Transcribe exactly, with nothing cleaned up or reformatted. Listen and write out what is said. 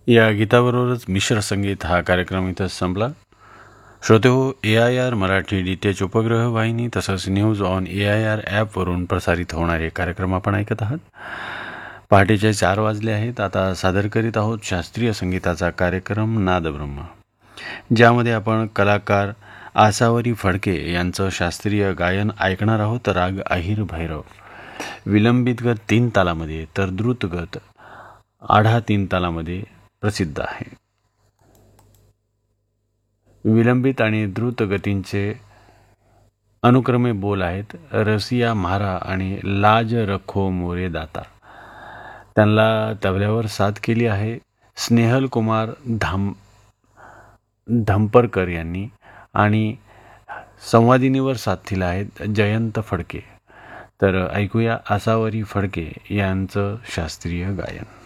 या गीताबरोबरच मिश्र संगीत हा कार्यक्रम इथं संपला. श्रोते हो, ए I R Marathi D T H उपग्रह वाहिनी तसंच news on A I R ॲपवरून प्रसारित होणारे कार्यक्रम आपण ऐकत आहात. पहाटेचे चार वाजले आहेत. आता सादर करीत आहोत शास्त्रीय संगीताचा कार्यक्रम नादब्रह्म, ज्यामध्ये आपण कलाकार आसावरी फडके यांचं शास्त्रीय गायन ऐकणार आहोत. राग अहिर भैरव विलंबित गत तीन तालामध्ये तर द्रुतगत आढा तीन तालामध्ये प्रसिद्ध आहे. विलंबित आणि द्रुत गतींचे अनुक्रमे बोल आहेत रसिया म्हारा आणि लाज रखो मोरे दाता. त्यांना तबल्यावर साथ केली आहे स्नेहल कुमार धाम धंपरकर यांनी आणि संवादिनीवर साथ दिला आहेत जयंत फडके. तर ऐकूया आसावरी फडके यांचं शास्त्रीय गायन.